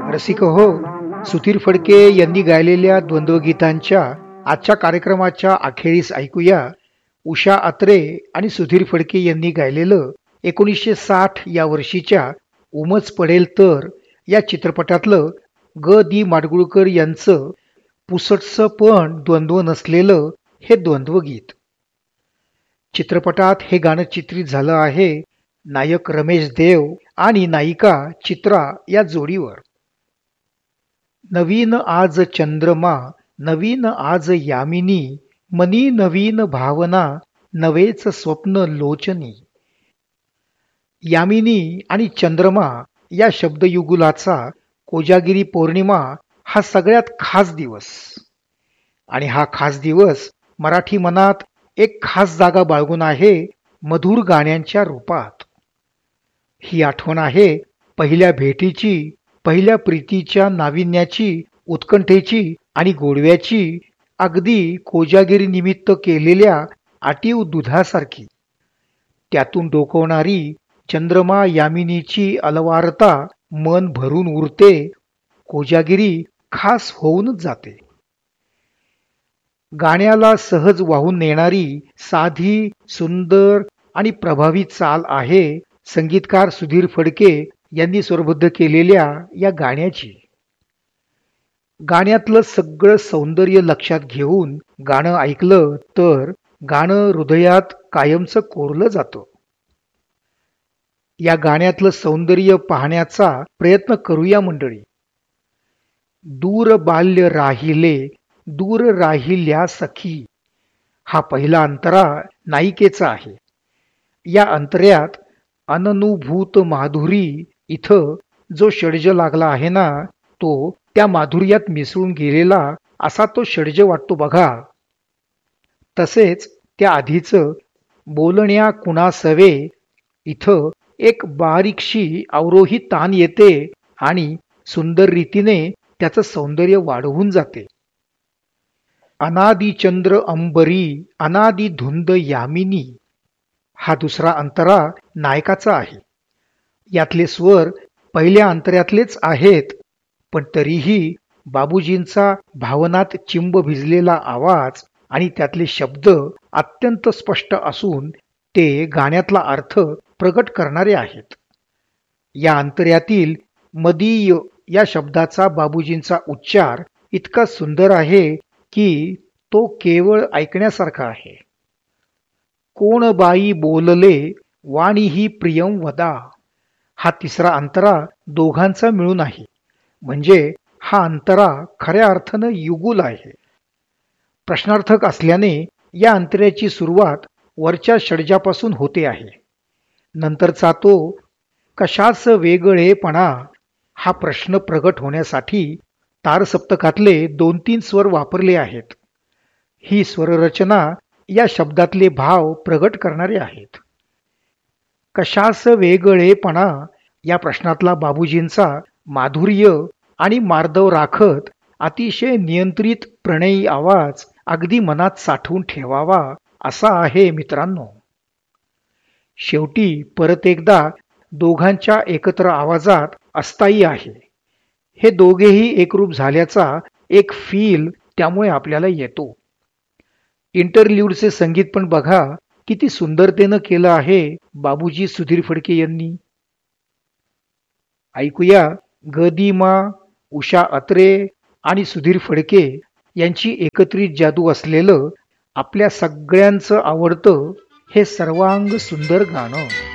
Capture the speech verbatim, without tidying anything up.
रसिक हो, सुधीर फडके यांनी गायलेल्या द्वंद्वगीतांच्या आजच्या कार्यक्रमाच्या अखेरीस ऐकूया उषा अत्रे आणि सुधीर फडके यांनी गायलेलं एकोणीसशे साठ या वर्षीच्या उमच पडेल तर या चित्रपटातलं ग दी माडगुळकर यांचं पुसटसं पण द्वंद्व नसलेलं हे द्वंद्वगीत. चित्रपटात हे गाणं चित्रित झालं आहे नायक रमेश देव आणि नायिका चित्रा या जोडीवर. नवीन आज चंद्रमा, नवीन आज यामिनी, मनी नवीन भावना, नवेच स्वप्न लोचनी. यामिनी आणि चंद्रमा या शब्दयुगुलाचा कोजागिरी पौर्णिमा हा सगळ्यात खास दिवस, आणि हा खास दिवस मराठी मनात एक खास जागा बाळगून आहे मधुर गाण्यांच्या रूपात. ही आठवण आहे पहिल्या भेटीची, पहिल्या प्रीतीच्या नाविन्याची, उत्कंठेची आणि गोडव्याची, अगदी कोजागिरी निमित्त केलेल्या आटीव दुधासारखी. त्यातून डोकवणारी चंद्रमा यामिनीची अलवारता मन भरून उरते, कोजागिरी खास होऊनच जाते. गाण्याला सहज वाहून नेणारी साधी, सुंदर आणि प्रभावी चाल आहे संगीतकार सुधीर फडके यांनी स्वरबद्ध केलेल्या या गाण्याची. गाण्यातलं सगळं सौंदर्य लक्षात घेऊन गाणं ऐकलं तर गाणं हृदयात कायमचं कोरलं जातं. या गाण्यातलं सौंदर्य पाहण्याचा प्रयत्न करूया मंडळी. दूर बाल्य राहिले, दूर राहिल्या सखी, हा पहिला अंतरा नायिकेचा आहे. या अंतर्यात अननुभूत माधुरी इथं जो षड्ज लागला आहे ना, तो त्या माधुर्यात मिसळून गेलेला असा तो षड्ज वाटतो बघा. तसेच त्या आधीचं बोलण्या कुणासवे इथं एक बारीकशी अवरोही तान येते आणि सुंदर रीतीने त्याचं सौंदर्य वाढवून जाते. अनादि चंद्र अंबरी, अनादि धुंद यामिनी, हा दुसरा अंतरा नायकाचा आहे. यातले स्वर पहिल्या अंतऱ्यातलेच आहेत, पण तरीही बाबूजींचा भावनात चिंब भिजलेला आवाज आणि त्यातले शब्द अत्यंत स्पष्ट असून ते गाण्यातला अर्थ प्रगट करणारे आहेत. या अंतर्यातील मदीय या शब्दाचा बाबूजींचा उच्चार इतका सुंदर आहे की तो केवळ ऐकण्यासारखा आहे. कोण बाई बोलले वाणी ही प्रियम वदा, हा तिसरा अंतरा दोघांचा मिळून आहे. म्हणजे हा अंतरा खऱ्या अर्थानं युगुल आहे. प्रश्नार्थक असल्याने या अंतऱ्याची सुरुवात वरच्या षड्जापासून होते आहे. नंतरचा तो कशाच वेगळेपणा हा प्रश्न प्रगट होण्यासाठी तारसप्तकातले दोन तीन स्वर वापरले आहेत. ही स्वररचना या शब्दातले भाव प्रगट करणारे आहेत. कशास वेगळेपणा या प्रश्नातला बाबूजींचा माधुर्य आणि मार्दव राखत अतिशय नियंत्रित प्रणयी आवाज अगदी मनात साठवून ठेवावा असा आहे मित्रांनो. शेवटी परत एकदा दोघांच्या एकत्र आवाजात अस्थायी आहे. हे दोघेही एकरूप झाल्याचा एक फील त्यामुळे आपल्याला येतो. इंटरल्यूडचे संगीत पण बघा किती सुंदरतेनं केलं आहे बाबूजी सुधीर फडके यांनी. ऐकूया गदिमा, उषा अत्रे आणि सुधीर फडके यांची एकत्रित जादू असलेलं आपल्या सगळ्यांचं आवडतं हे सर्वांग सुंदर गाणं.